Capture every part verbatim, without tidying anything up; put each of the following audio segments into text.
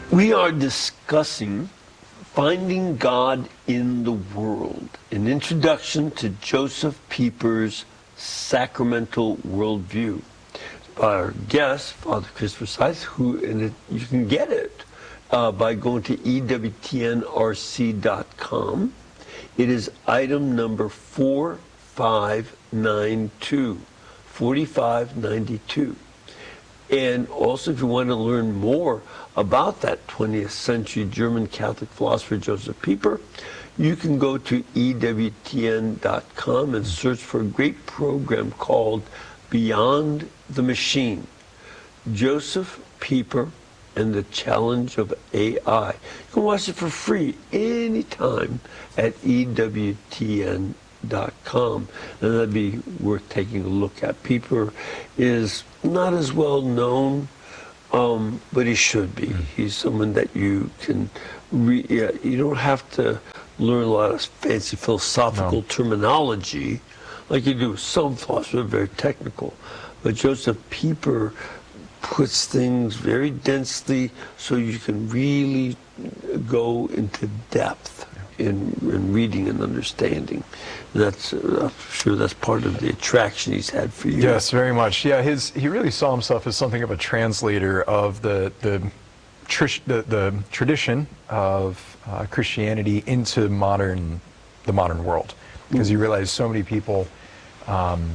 We are discussing Finding God in the World, an introduction to Joseph Pieper's sacramental worldview. Our guest, Father Christopher Seiss, who, and it, you can get it uh, by going to E W T N R C dot com. It is item number four five nine two, forty-five ninety-two. And also, if you want to learn more about that twentieth century German Catholic philosopher Joseph Pieper, you can go to E W T N dot com and search for a great program called Beyond the Machine, Joseph Pieper and the Challenge of A I. You can watch it for free anytime at E W T N dot com, and that'd be worth taking a look at. Pieper is not as well known, um, but he should be. Mm. He's someone that you can, re yeah, you don't have to learn a lot of fancy philosophical no. terminology like you do with some philosophers, very technical. But Joseph Pieper puts things very densely so you can really go into depth in, in reading and understanding. That's, uh, I'm sure that's part of the attraction he's had for you. Yes, very much. Yeah, his he really saw himself as something of a translator of the the trish, the, the tradition of uh, Christianity into modern the modern world, because he realized so many people um,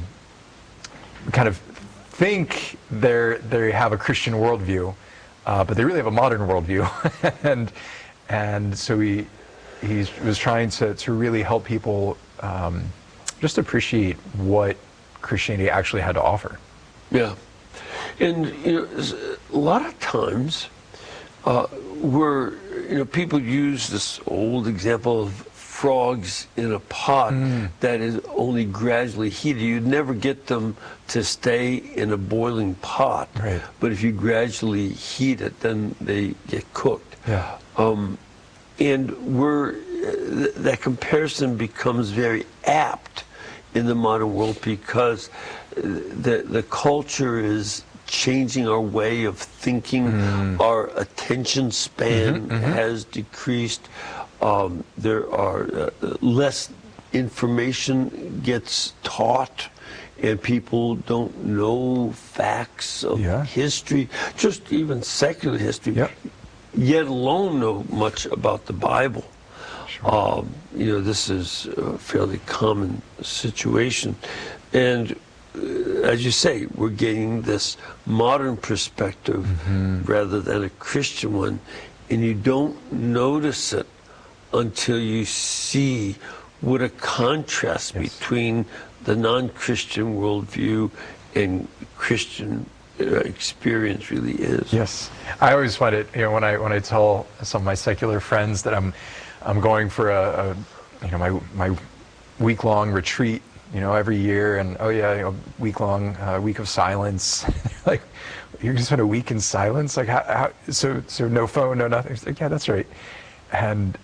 kind of think they're they have a Christian worldview, uh, but they really have a modern worldview, and and so he he was trying to to really help people um, just appreciate what Christianity actually had to offer. Yeah, and you know, a lot of times, uh, where you know people use this old example of frogs in a pot mm. that is only gradually heated. You'd never get them to stay in a boiling pot, right. but if you gradually heat it, then they get cooked. Yeah. Um, and we're, th that comparison becomes very apt in the modern world because the, the culture is changing our way of thinking. Mm. Our attention span mm-hmm, mm-hmm. has decreased. Um, there are uh, less information gets taught, and people don't know facts of yeah. history, just even secular history, yep. yet alone know much about the Bible. Sure. Um, you know, this is a fairly common situation. And uh, as you say, we're getting this modern perspective mm-hmm. rather than a Christian one, and you don't notice it until you see what a contrast yes. between the non-Christian worldview and Christian uh, experience really is. Yes, I always find it, you know, when I when I tell some of my secular friends that I'm I'm going for a, a you know my my week-long retreat, you know, every year, and oh yeah, you know, week-long uh, week of silence. Like, you're just spend a week in silence, like how, how so so no phone, no nothing. It's like, yeah, that's right, and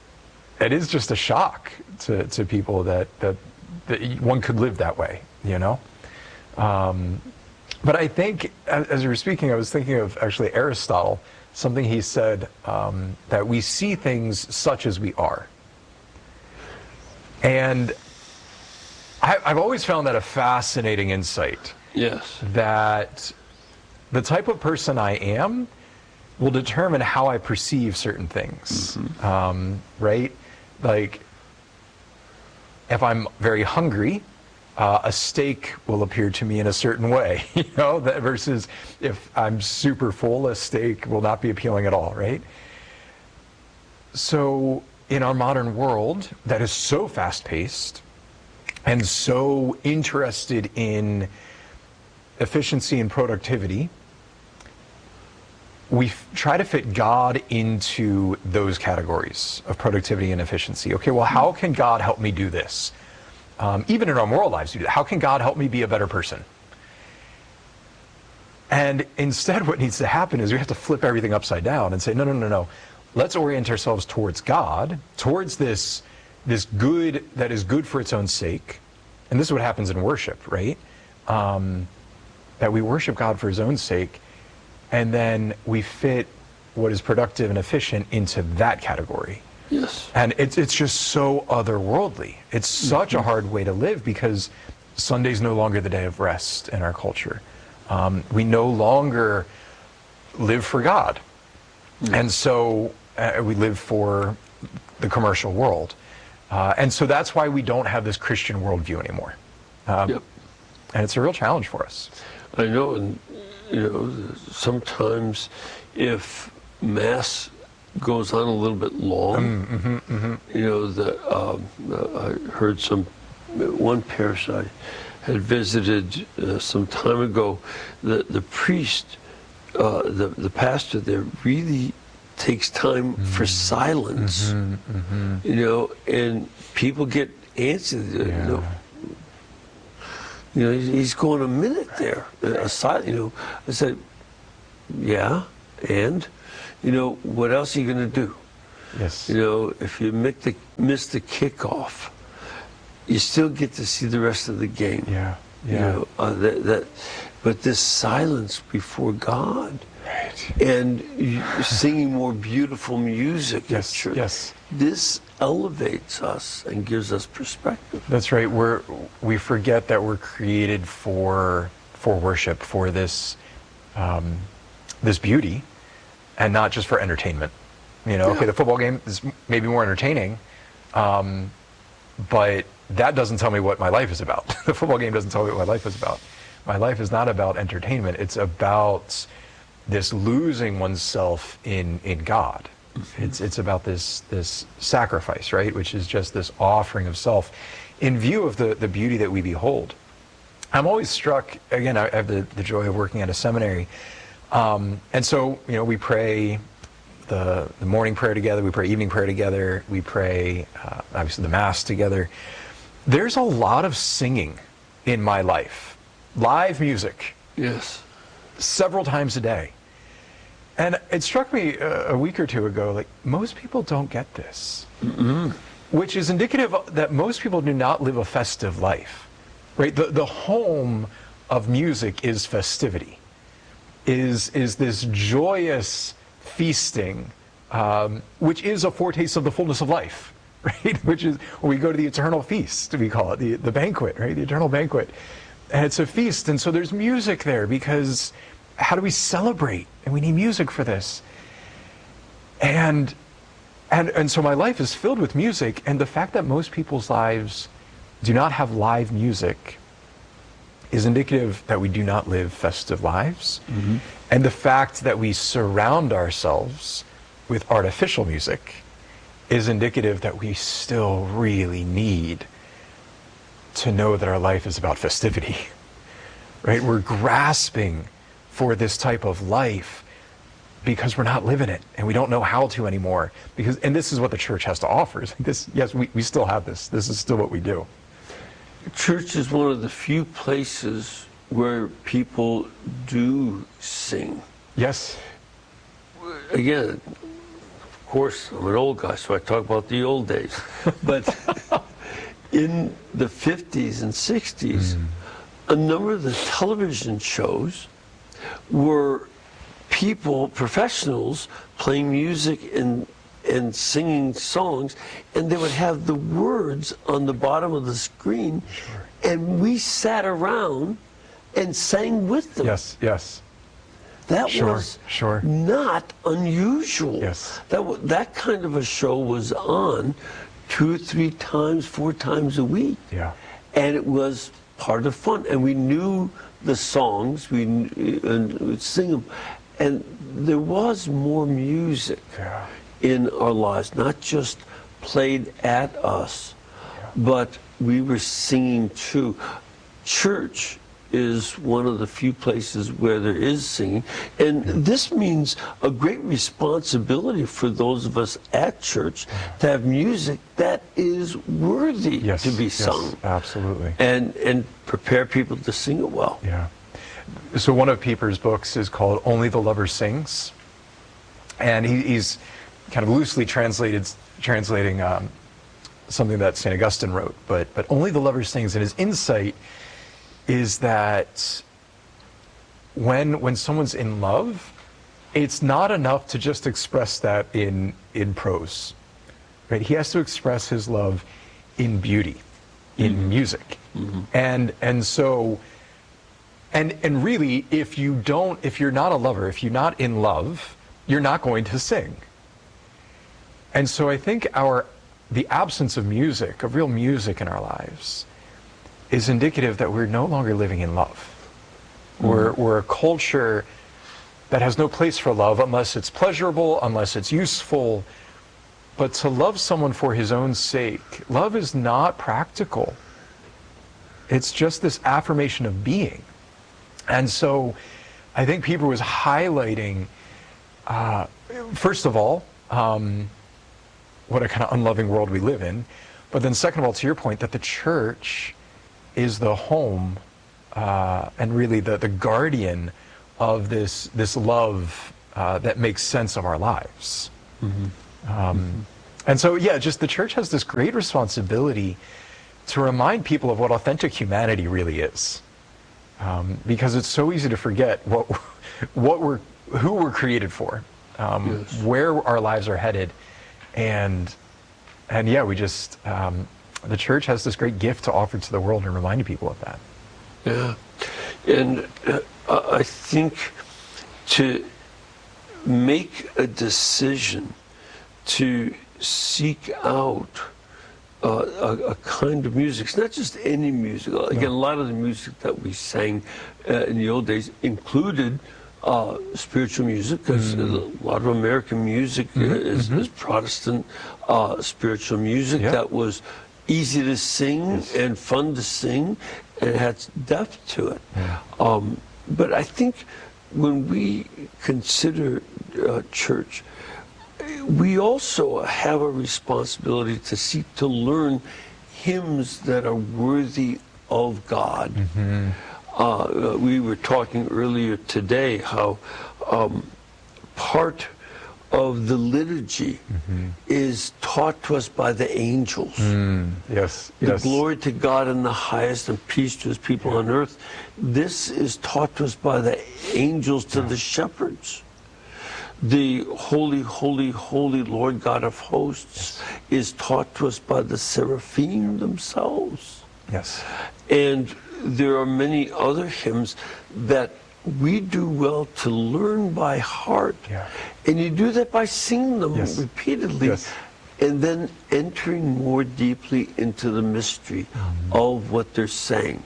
it is just a shock to, to people that, that that one could live that way, you know. Um, but I think, as, as you were speaking, I was thinking of actually Aristotle, something he said, um, that we see things such as we are. And I, I've always found that a fascinating insight. Yes. That the type of person I am will determine how I perceive certain things, mm-hmm. um, right? Like, if I'm very hungry, uh, a steak will appear to me in a certain way, you know, that versus if I'm super full, a steak will not be appealing at all, right? So in our modern world that is so fast-paced and so interested in efficiency and productivity, we try to fit God into those categories of productivity and efficiency. Okay, well, how can God help me do this? Um, even in our moral lives, how can God help me be a better person? And instead, what needs to happen is we have to flip everything upside down and say, no, no, no, no. Let's orient ourselves towards God, towards this, this good that is good for its own sake. And this is what happens in worship, right? Um, that we worship God for his own sake. And then we fit what is productive and efficient into that category. Yes. And it's, it's just so otherworldly. It's such mm-hmm. a hard way to live because Sunday's no longer the day of rest in our culture. Um, we no longer live for God. Mm-hmm. And so uh, we live for the commercial world. Uh, and so that's why we don't have this Christian worldview anymore. Um, yep. And it's a real challenge for us. I know, and you know, sometimes if Mass goes on a little bit long, mm-hmm, mm-hmm. you know, the, um, uh, I heard some, one parish I had visited uh, some time ago, the, the priest, uh, the, the pastor there really takes time mm-hmm. for silence, mm-hmm, mm-hmm. you know, and people get antsy. Yeah. You know, you know, he's going a minute there, a silent, you know. I said, yeah, and, you know, what else are you going to do? Yes. You know, if you miss the, miss the kickoff, you still get to see the rest of the game. Yeah, yeah. You know, uh, that, that, but this silence before God, right. and you, singing more beautiful music yes, at church. Yes. This elevates us and gives us perspective. That's right. We're we forget that we're created for for worship, for this um, this beauty, and not just for entertainment. You know, yeah. okay, the football game is maybe more entertaining, um, but that doesn't tell me what my life is about. The football game doesn't tell me what my life is about. My life is not about entertainment. It's about this losing oneself in in God. Mm-hmm. It's it's about this this sacrifice, right? Which is just this offering of self in view of the, the beauty that we behold. I'm always struck, again, I have the, the joy of working at a seminary. Um, and so, you know, we pray the, the morning prayer together, we pray evening prayer together, we pray, uh, obviously, the Mass together. There's a lot of singing in my life. Live music. Yes. Several times a day. And it struck me a, a week or two ago, like, most people don't get this. Mm-mm. Which is indicative that most people do not live a festive life. Right? The, the home of music is festivity. Is, is this joyous feasting, um, which is a foretaste of the fullness of life. Right? Which is, when we go to the eternal feast, we call it, the, the banquet, right? The eternal banquet. And it's a feast, and so there's music there, because how do we celebrate? And we need music for this. And, and, and so my life is filled with music, and the fact that most people's lives do not have live music is indicative that we do not live festive lives. Mm-hmm. And the fact that we surround ourselves with artificial music is indicative that we still really need to know that our life is about festivity, right? We're grasping for this type of life because we're not living it, and we don't know how to anymore. Because, and this is what the church has to offer. This, yes, we, we still have this. This is still what we do. Church is one of the few places where people do sing. Yes. Again, of course, I'm an old guy, so I talk about the old days. But in the fifties and sixties, mm. a number of the television shows were people, professionals, playing music and and singing songs, and they would have the words on the bottom of the screen, sure. and we sat around and sang with them. Yes, yes. That sure, was sure. not unusual. Yes. That w- that kind of a show was on two or three times, four times a week. Yeah. And it was part of fun. And we knew the songs, we and we'd sing them. And there was more music yeah. in our lives, not just played at us, yeah. but we were singing too. Church is one of the few places where there is singing. And yeah. this means a great responsibility for those of us at church to have music that is worthy yes, to be yes, sung. Absolutely. And and prepare people to sing it well. Yeah. So one of Pieper's books is called Only the Lover Sings. And he, he's kind of loosely translated, translating um, something that Saint Augustine wrote, but, but Only the Lover Sings. And his insight is that when when someone's in love, it's not enough to just express that in in prose, right? He has to express his love in beauty, in mm-hmm. music. Mm-hmm. And and so and and really, if you don't, if you're not a lover, if you're not in love, you're not going to sing. And so I think our the absence of music, of real music in our lives, is indicative that we're no longer living in love. Mm-hmm. We're we're a culture that has no place for love unless it's pleasurable, unless it's useful. But to love someone for his own sake, love is not practical. It's just this affirmation of being. And so I think Pieper was highlighting, uh, first of all, um, what a kind of unloving world we live in. But then second of all, to your point, that the church is the home uh, and really the, the guardian of this this love uh, that makes sense of our lives. Mm-hmm. Um, mm-hmm. And so, yeah, just the church has this great responsibility to remind people of what authentic humanity really is. Um, because it's so easy to forget what what we're, who we're created for, um, yes. where our lives are headed. And, and yeah, we just, um, the church has this great gift to offer to the world and reminding people of that. Yeah. And uh, I think to make a decision to seek out uh, a, a kind of music, it's not just any music. Again, no. a lot of the music that we sang uh, in the old days included uh, spiritual music, because mm. a lot of American music mm-hmm. is, mm-hmm. is Protestant uh, spiritual music yeah. that was easy to sing yes. and fun to sing, and it had depth to it. Yeah. Um, but I think when we consider uh, church, we also have a responsibility to seek to learn hymns that are worthy of God. Mm-hmm. Uh, we were talking earlier today how um, part of the liturgy mm-hmm. is taught to us by the angels. Mm, yes, the yes. glory to God in the highest and peace to his people yeah. on earth. This is taught to us by the angels to yeah. the shepherds. The holy, holy, holy Lord God of hosts yes. is taught to us by the seraphim themselves. Yes. And there are many other hymns that we do well to learn by heart. Yeah. And you do that by singing them yes. repeatedly yes. and then entering more deeply into the mystery mm-hmm. of what they're saying.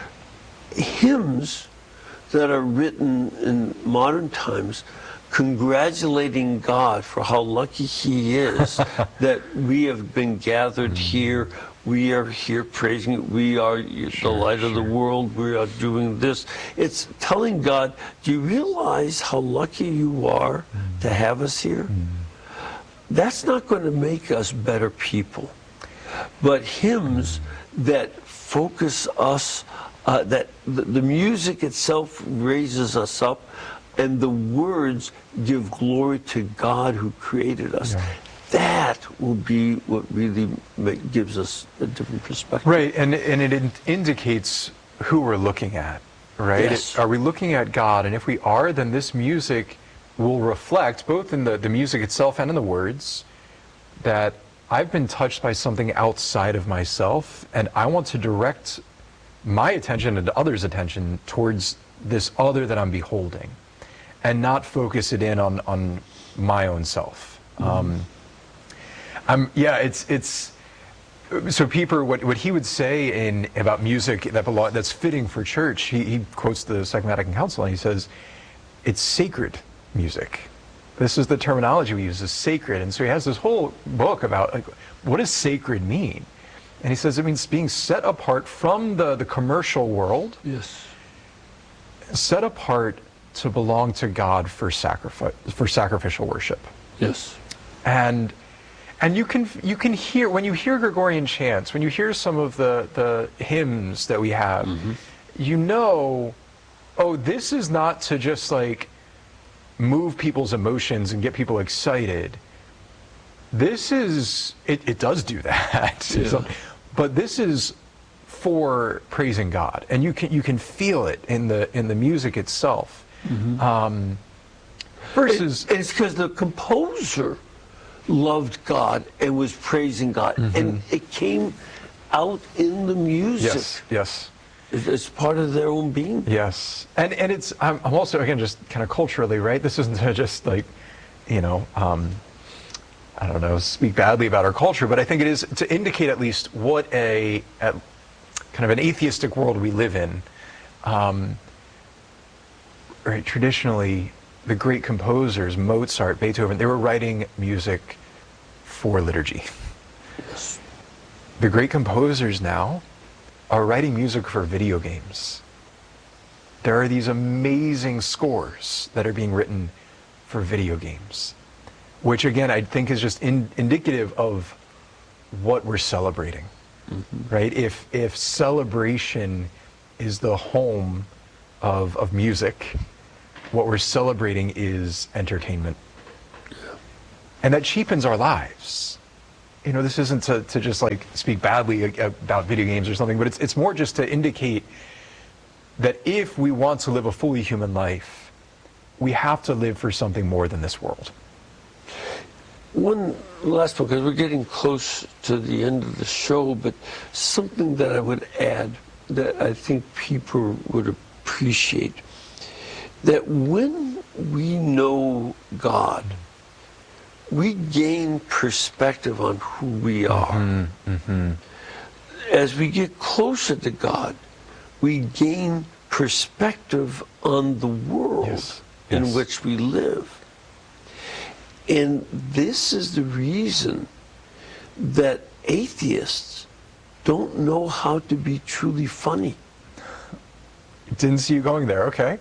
Hymns that are written in modern times congratulating God for how lucky he is that we have been gathered mm-hmm. here. We are here praising, we are sure, the light sure. of the world, we are doing this. It's telling God, do you realize how lucky you are mm. to have us here? Mm. That's not going to make us better people. But hymns mm. that focus us, uh, that the, the music itself raises us up, and the words give glory to God who created us. Yeah. That will be what really make, gives us a different perspective. Right, and and it in, indicates who we're looking at, right? Yes. It, are we looking at God? And if we are, then this music will reflect, both in the, the music itself and in the words, that I've been touched by something outside of myself, and I want to direct my attention and others' attention towards this other that I'm beholding, and not focus it in on, on my own self. Mm-hmm. Um, Um, yeah, it's it's so Pieper. What what he would say in about music that belong, that's fitting for church. He, he quotes the Second Vatican Council and he says, "It's sacred music." This is the terminology we use, is sacred. And so he has this whole book about like, what does sacred mean? And he says it means being set apart from the the commercial world. Yes. Set apart to belong to God for sacrifice for sacrificial worship. Yes. And. And you can you can hear, when you hear Gregorian chants, when you hear some of the, the hymns that we have, mm-hmm. you know, oh, this is not to just like move people's emotions and get people excited. This is, it, it does do that. Yeah. But this is for praising God. And you can you can feel it in the in the music itself. Mm-hmm. Um, Versus, And it's because the composer loved God and was praising God, Mm-hmm. and it came out in the music. yes, yes. It- It's part of their own being. Yes, and and it's I'm, I'm also again just kind of culturally, right. This isn't to just like, you know, um, I don't know, speak badly about our culture, but I think it is to indicate at least what a, a kind of an atheistic world we live in. Um, right, traditionally, the great composers, Mozart, Beethoven, they were writing music for liturgy. Yes. The great composers now are writing music for video games. There are these amazing scores that are being written for video games, which again I think is just in, indicative of what we're celebrating, mm-hmm. right? If if celebration is the home of of music, what we're celebrating is entertainment, and that cheapens our lives. You know, this isn't to, to just like speak badly about video games or something, but it's it's more just to indicate that if we want to live a fully human life, we have to live for something more than this world. One last one, because we're getting close to the end of the show, but something that I would add that I think people would appreciate, that when we know God, we gain perspective on who we are. Mm-hmm, mm-hmm. As we get closer to God, we gain perspective on the world Yes, in yes. which we live. And this is the reason that atheists don't know how to be truly funny. Didn't see you going there. Okay.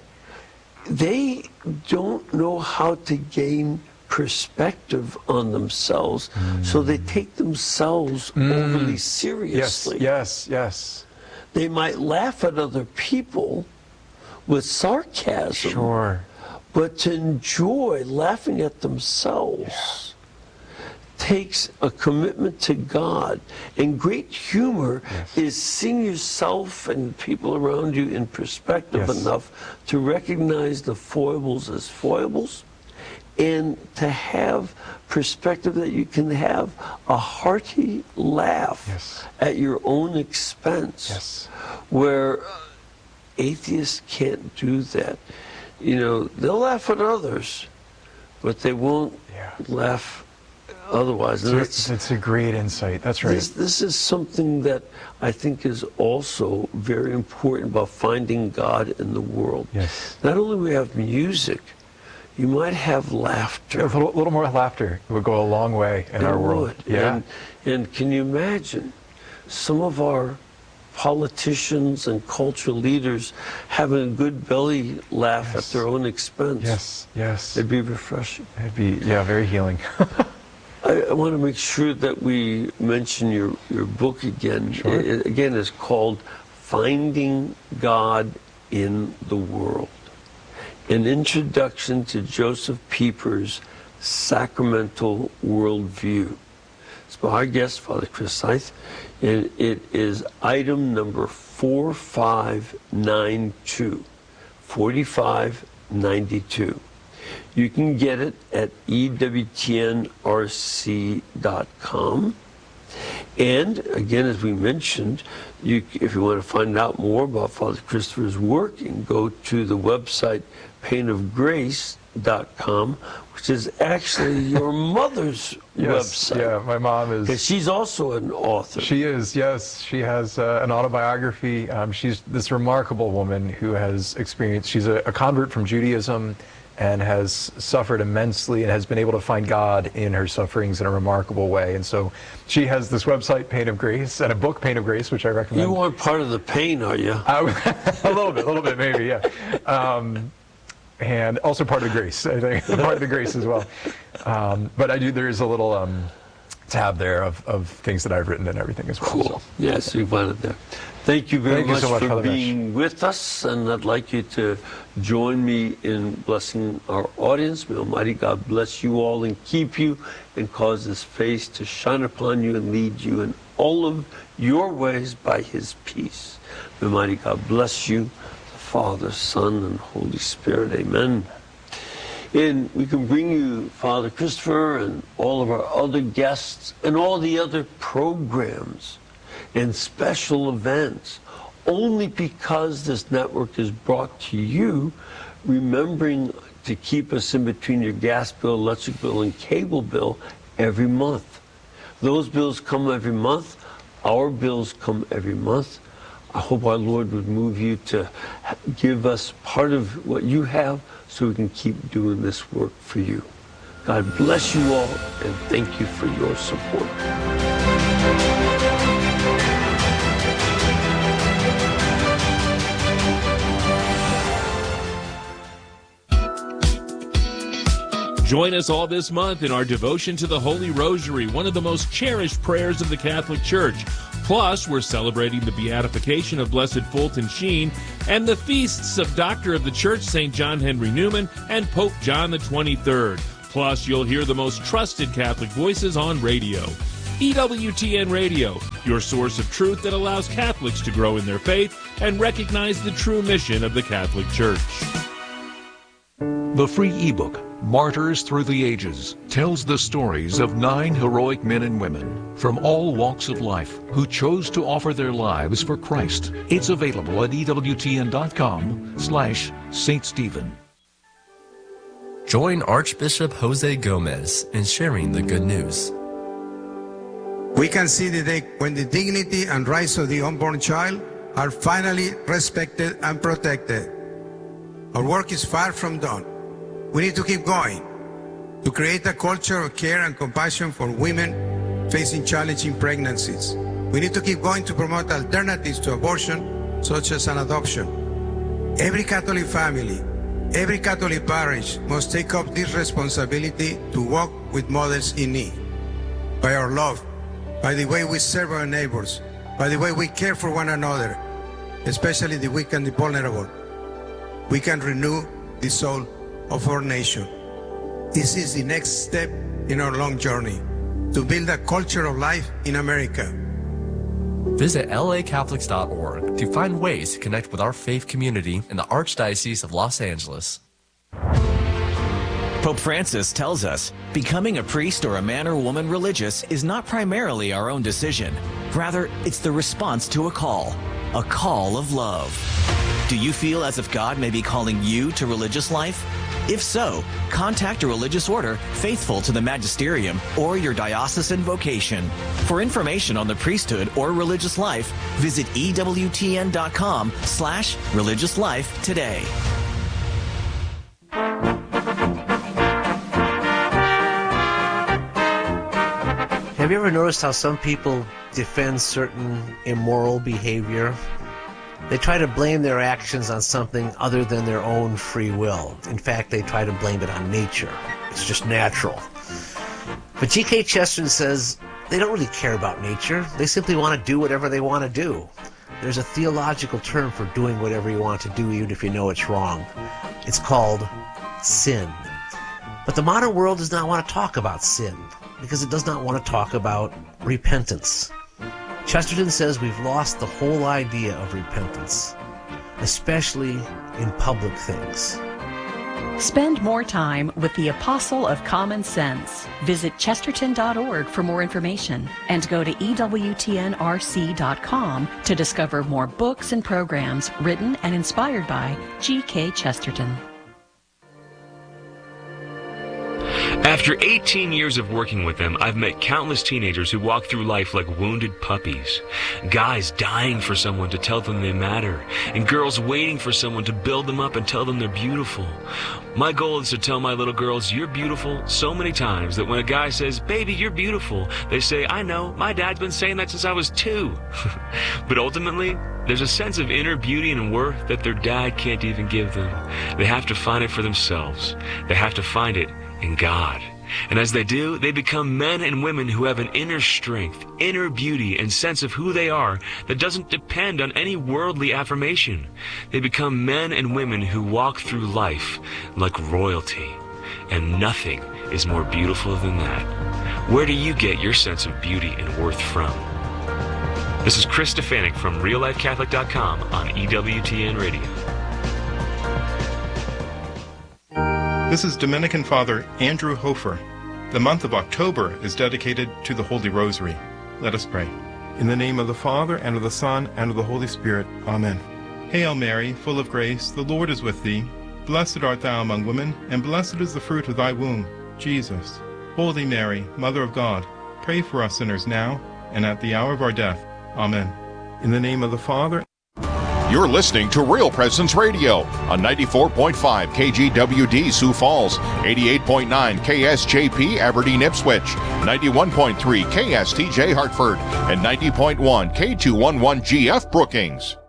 They don't know how to gain perspective on themselves, mm. so they take themselves mm. overly seriously. Yes, yes, yes. They might laugh at other people with sarcasm, Sure. but to enjoy laughing at themselves yeah. takes a commitment to God. And great humor yes. is seeing yourself and people around you in perspective yes. enough to recognize the foibles as foibles, and to have perspective that you can have a hearty laugh yes. at your own expense, yes. where atheists can't do that. You know, they'll laugh at others, but they won't yeah. laugh otherwise. And that's, that's a great insight. That's right. This, this is something that I think is also very important about finding God in the world. Yes. Not only we have music, you might have laughter. Yeah, a little, little more laughter would go a long way in it our would. world. Yeah. And, and can you imagine some of our politicians and cultural leaders having a good belly laugh yes. at their own expense? Yes, yes. It'd be refreshing. It'd be, yeah, very healing. I, I want to make sure that we mention your, your book again. Sure. It, again, it's called Finding God in the World. An Introduction to Joseph Pieper's Sacramental Worldview. It's by our guest, Father Chris Seith, and it is item number four five nine two, forty-five ninety-two. You can get it at E W T N R C dot com. And again, as we mentioned, you, if you want to find out more about Father Christopher's work, you can go to the website pain of grace dot com, which is actually your mother's yes, website. Yeah, my mom is. Because she's also an author. She is, yes. She has uh, an autobiography. Um, she's this remarkable woman who has experienced, she's a, a convert from Judaism and has suffered immensely and has been able to find God in her sufferings in a remarkable way. And so she has this website, Pain of Grace, and a book, Pain of Grace, which I recommend. You aren't part of the pain, are you? I, a little bit, a little bit, maybe, yeah. Um, and also part of the grace, I think, part of the grace as well. Um, but I do, there's a little um, tab there of, of things that I've written and everything as well. Cool. So. Yes, you find it there. Thank you very Thank much, you so much for Father being Mesh. with us, and I'd like you to join me in blessing our audience. May Almighty God bless you all and keep you and cause His face to shine upon you and lead you in all of your ways by His peace. May Almighty God bless you, the Father, Son, and Holy Spirit. Amen. And we can bring you Father Christopher and all of our other guests and all the other programs and special events only because this network is brought to you, remembering to keep us in between your gas bill, electric bill, and cable bill every month. Those bills come every month. Our bills come every month. I hope our Lord would move you to give us part of what you have so we can keep doing this work for you. God bless you all, and thank you for your support. Join us all this month in our devotion to the Holy Rosary, one of the most cherished prayers of the Catholic Church. Plus, we're celebrating the beatification of Blessed Fulton Sheen and the feasts of Doctor of the Church, Saint John Henry Newman, and Pope John the twenty-third. Plus, you'll hear the most trusted Catholic voices on radio. E W T N Radio, your source of truth that allows Catholics to grow in their faith and recognize the true mission of the Catholic Church. The free ebook, Martyrs Through the Ages, tells the stories of nine heroic men and women from all walks of life who chose to offer their lives for Christ. It's available at ewtn.com slash Saint Stephen. Join Archbishop Jose Gomez in sharing the good news. We can see the day when the dignity and rights of the unborn child are finally respected and protected. Our work is far from done. We need to keep going to create a culture of care and compassion for women facing challenging pregnancies. We need to keep going to promote alternatives to abortion, such as an adoption. Every Catholic family, every Catholic parish must take up this responsibility to walk with mothers in need. By our love, by the way we serve our neighbors, by the way we care for one another, especially the weak and the vulnerable, we can renew the soul of our nation. This is the next step in our long journey to build a culture of life in America. Visit L A Catholics dot org to find ways to connect with our faith community in the Archdiocese of Los Angeles. Pope Francis tells us, becoming a priest or a man or woman religious is not primarily our own decision. Rather, it's the response to a call, a call of love. Do you feel as if God may be calling you to religious life? If so, contact a religious order faithful to the magisterium or your diocesan vocation. For information on the priesthood or religious life, visit ewtn.com slash religious life today. Have you ever noticed how some people defend certain immoral behavior? They try to blame their actions on something other than their own free will. In fact, they try to blame it on nature. It's just natural. But G K Chesterton says they don't really care about nature. They simply want to do whatever they want to do. There's a theological term for doing whatever you want to do, even if you know it's wrong. It's called sin. But the modern world does not want to talk about sin because it does not want to talk about repentance. Chesterton says we've lost the whole idea of repentance, especially in public things. Spend more time with the Apostle of Common Sense. Visit chesterton dot org for more information and go to e w t n r c dot com to discover more books and programs written and inspired by G K Chesterton. After eighteen years of working with them, I've met countless teenagers who walk through life like wounded puppies. Guys dying for someone to tell them they matter, and girls waiting for someone to build them up and tell them they're beautiful. My goal is to tell my little girls, you're beautiful, so many times that when a guy says, baby, you're beautiful, they say, I know, my dad's been saying that since I was two. But ultimately, there's a sense of inner beauty and worth that their dad can't even give them. They have to find it for themselves. They have to find it in God. And as they do, they become men and women who have an inner strength, inner beauty, and sense of who they are that doesn't depend on any worldly affirmation. They become men and women who walk through life like royalty. And nothing is more beautiful than that. Where do you get your sense of beauty and worth from? This is Chris Stefanik from real life catholic dot com on E W T N Radio. This is Dominican Father Andrew Hofer. The month of October is dedicated to the Holy Rosary. Let us pray. In the name of the Father, and of the Son, and of the Holy Spirit. Amen. Hail Mary, full of grace, the Lord is with thee. Blessed art thou among women, and blessed is the fruit of thy womb, Jesus. Holy Mary, Mother of God, pray for us sinners now, and at the hour of our death. Amen. In the name of the Father. You're listening to Real Presence Radio on ninety-four point five K G W D Sioux Falls, eighty-eight point nine K S J P Aberdeen Ipswich, ninety-one point three K S T J Hartford, and ninety point one K two eleven G F Brookings.